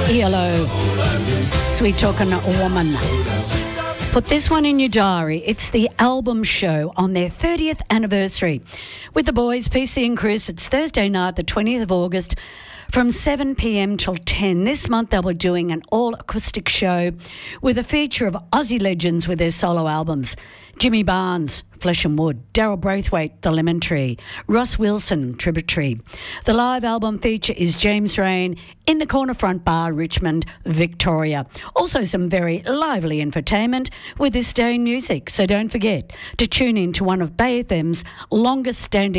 ELO, Sweet Talkin' Woman. Put this one in your diary. It's the album show on their 30th anniversary. With the boys, PC and Chris, it's Thursday night, the 20th of August, from 7 p.m. till 10. This month they'll be doing an all-acoustic show with a feature of Aussie legends with their solo albums. Jimmy Barnes, Flesh and Wood, Daryl Braithwaite, The Lemon Tree, Ross Wilson, Tributary. The live album feature is James Rain in the Corner Front Bar, Richmond, Victoria. Also some very lively infotainment with this day in music. So don't forget to tune in to one of Bay FM's longest standing